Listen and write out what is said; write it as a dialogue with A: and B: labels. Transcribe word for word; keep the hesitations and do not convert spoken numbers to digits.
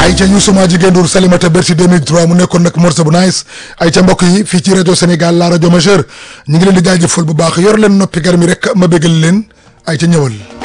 A: ay ca Youssou maa jigéen Ndour Salimata Bercy deux mille trois mu nekkoon nag morceau bu nice ay ca mbokk yi fii ci rajo Sénégal la rajo majeure ñu ngi leen di jaajëfal bu baax yor leen noppi gar mi rek ma bégal leen ay ca ñëwal